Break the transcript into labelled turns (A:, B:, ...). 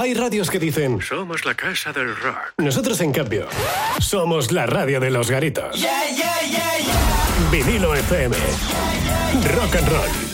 A: Hay radios que dicen:
B: somos la casa del rock.
A: Nosotros, en cambio, somos la radio de los garitos. Vinilo FM. Rock and roll.